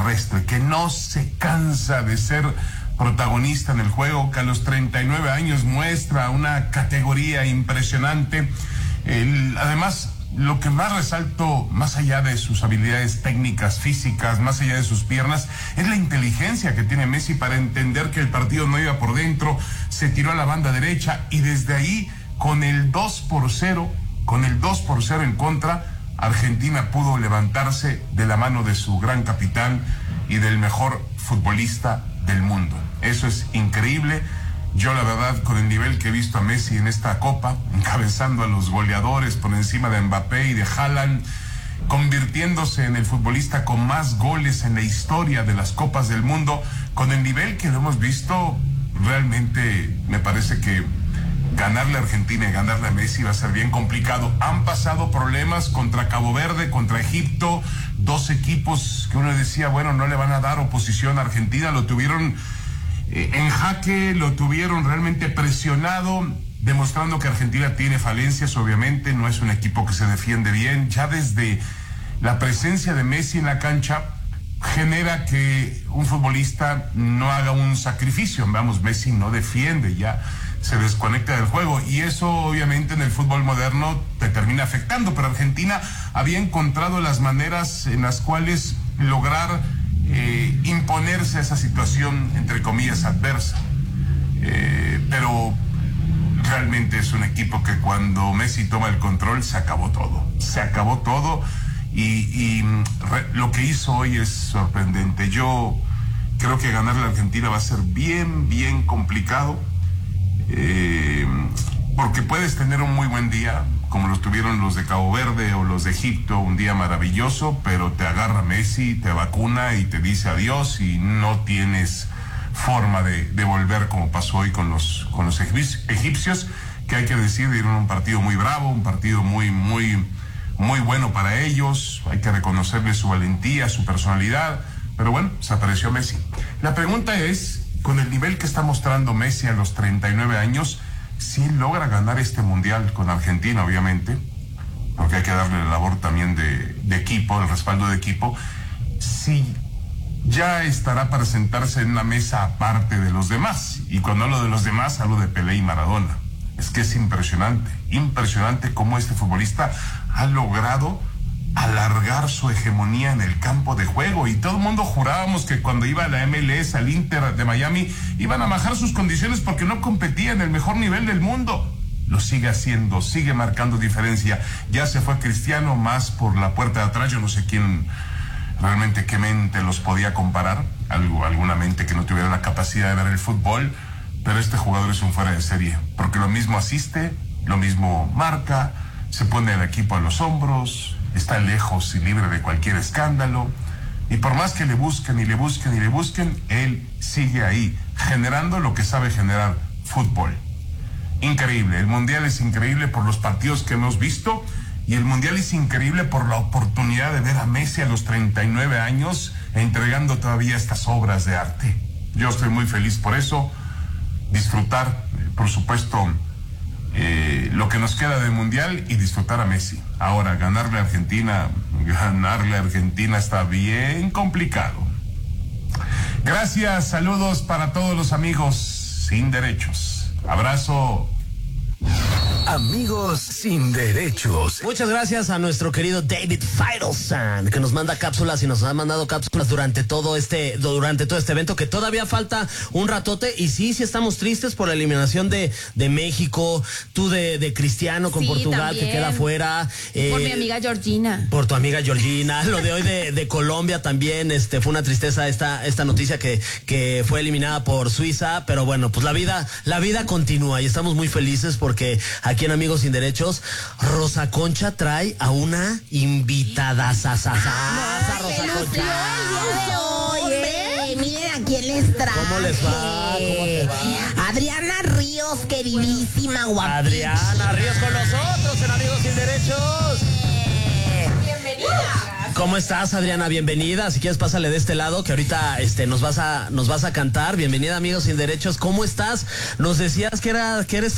extraterrestre, que no se cansa de ser protagonista en el juego, que a los 39 años muestra una categoría impresionante. Además, lo que más resalto, más allá de sus habilidades técnicas, físicas, más allá de sus piernas, es la inteligencia que tiene Messi para entender que el partido no iba por dentro, se tiró a la banda derecha y desde ahí, con el 2-0 en contra, Argentina pudo levantarse de la mano de su gran capitán y del mejor futbolista del mundo. Eso es increíble. Yo, la verdad, con el nivel que he visto a Messi en esta Copa, encabezando a los goleadores por encima de Mbappé y de Haaland, convirtiéndose en el futbolista con más goles en la historia de las Copas del Mundo, con el nivel que lo hemos visto, realmente me parece que ganarle a Argentina y ganarle a Messi va a ser bien complicado. Han pasado problemas contra Cabo Verde, contra Egipto, dos equipos que uno decía, bueno, no le van a dar oposición a Argentina, lo tuvieron en jaque, lo tuvieron realmente presionado, demostrando que Argentina tiene falencias, obviamente, no es un equipo que se defiende bien. Ya desde la presencia de Messi en la cancha genera que un futbolista no haga un sacrificio. Vamos, Messi no defiende, ya se desconecta del juego, y eso obviamente en el fútbol moderno te termina afectando, pero Argentina había encontrado las maneras en las cuales lograr imponerse a esa situación, entre comillas, adversa. Pero realmente es un equipo que cuando Messi toma el control se acabó todo, y lo que hizo hoy es sorprendente. Yo creo que ganarle a Argentina va a ser bien complicado, porque puedes tener un muy buen día, como los tuvieron los de Cabo Verde o los de Egipto, un día maravilloso, pero te agarra Messi, te vacuna y te dice adiós, y no tienes forma de volver, como pasó hoy con los egipcios, que hay que decir, dieron un partido muy bravo, un partido muy bueno para ellos. Hay que reconocerle su valentía, su personalidad, pero bueno, se apareció Messi. La pregunta es, con el nivel que está mostrando Messi a los 39 años, si logra ganar este mundial con Argentina, obviamente, porque hay que darle la labor también de equipo, el respaldo de equipo, si ya estará para sentarse en una mesa aparte de los demás. Y cuando hablo de los demás, hablo de Pelé y Maradona. Es que es impresionante cómo este futbolista ha logrado alargar su hegemonía en el campo de juego, y todo el mundo jurábamos que cuando iba a la MLS, al Inter de Miami, iban a bajar sus condiciones porque no competía en el mejor nivel del mundo. Lo sigue haciendo, sigue marcando diferencia. Ya se fue Cristiano más por la puerta de atrás. Yo no sé quién realmente, qué mente los podía comparar, alguna mente que no tuviera la capacidad de ver el fútbol, pero este jugador es un fuera de serie, porque lo mismo asiste, lo mismo marca, se pone el equipo a los hombros, está lejos y libre de cualquier escándalo, y por más que le busquen, él sigue ahí, generando lo que sabe generar: fútbol. Increíble, el Mundial es increíble por los partidos que hemos visto, y el Mundial es increíble por la oportunidad de ver a Messi a los 39 años entregando todavía estas obras de arte. Yo estoy muy feliz por eso, disfrutar, por supuesto, lo que nos queda del Mundial y disfrutar a Messi. Ahora, ganarle a Argentina está bien complicado. Gracias, saludos para todos los amigos sin derechos. Abrazo. Amigos sin derechos. Muchas gracias a nuestro querido David Feitelson, que nos manda cápsulas y nos ha mandado cápsulas durante todo este evento, que todavía falta un ratote. Y sí estamos tristes por la eliminación de México, tú de Cristiano con Portugal, también, que queda fuera. Por mi amiga Georgina. Por tu amiga Georgina. Lo de hoy de Colombia también, fue una tristeza esta noticia que fue eliminada por Suiza, pero bueno, pues la vida continúa y estamos muy felices porque aquí en Amigos Sin Derechos, Rosa Concha trae a una invitada Rosa Concha. Miren a quién les trae. ¿Cómo les va? ¿Cómo te va? Adriana Ríos, queridísima, guapísima. Adriana Ríos con nosotros en Amigos Sin Derechos. Bienvenida. ¿Cómo estás, Adriana? Bienvenida. Si quieres, pásale de este lado, que ahorita nos vas a cantar. Bienvenida, Amigos Sin Derechos. ¿Cómo estás? Nos decías que eres